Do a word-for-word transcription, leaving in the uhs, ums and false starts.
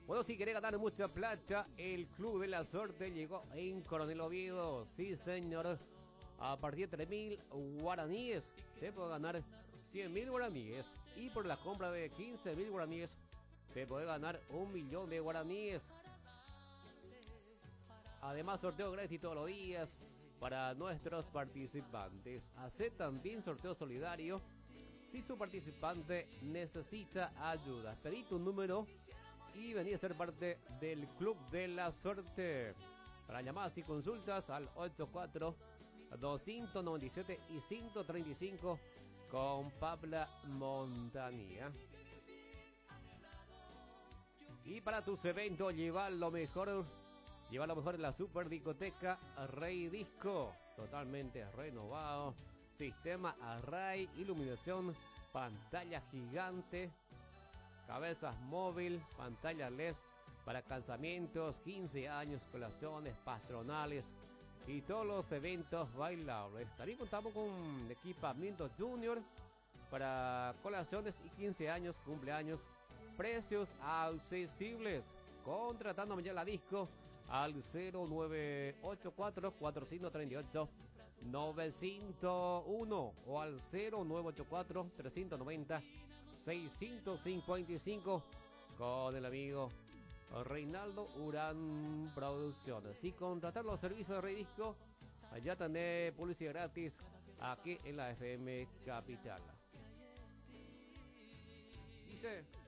Bueno, si querés ganar mucha plata, el Club de la Suerte llegó en Coronel Oviedo. Sí, señor. A partir de tres mil guaraníes, te puede ganar cien mil guaraníes. Y por la compra de quince mil guaraníes, te puede ganar un millón de guaraníes. Además, sorteo gratis todos los días para nuestros participantes. Hace también sorteo solidario si su participante necesita ayuda. Pedí tu número y vení a ser parte del Club de la Suerte. Para llamadas y consultas al ochenta y cuatro, doscientos noventa y siete y ciento treinta y cinco con Pabla Montanía. Y para tus eventos, lleva lo mejor, lleva lo mejor en la super discoteca Rey Disco, totalmente renovado. Sistema Array, iluminación, pantalla gigante, cabezas móvil, pantalla L E D para casamientos, quince años, colaciones, patronales y todos los eventos bailables. También contamos con equipamiento junior para colaciones y quince años, cumpleaños. Precios accesibles. Contratándome ya la disco al cero nueve ocho cuatro, cuatro tres ocho, nueve cero uno o al cero nueve ocho cuatro, tres nueve cero, seis cinco cinco con el amigo Reinaldo Urán Producciones. Y contratar los servicios de Rey Disco, allá tenés publicidad gratis aquí en la F M Capital. Dice...